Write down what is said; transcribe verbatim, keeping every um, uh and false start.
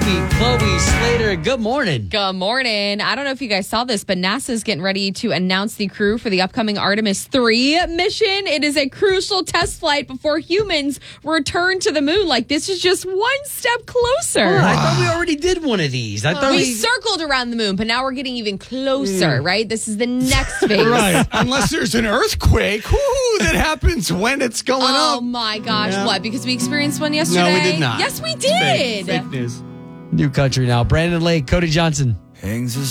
Amy, Chloe, Slater, good morning. Good morning. I don't know if you guys saw this, but NASA's getting ready to announce the crew for the upcoming Artemis three mission. It is a crucial test flight before humans return to the moon. Like, this is just one step closer. Oh, I thought we already did one of these. I thought we, we circled around the moon, but now we're getting even closer, mm. right? This is the next phase. Right. Unless there's an earthquake whoo, that happens when it's going oh, up. Oh, my gosh. Yeah. What? Because we experienced one yesterday? No, we did not. Yes, we It's fake, did. fake news. New country now. Brandon Lake, Cody Johnson. Hangs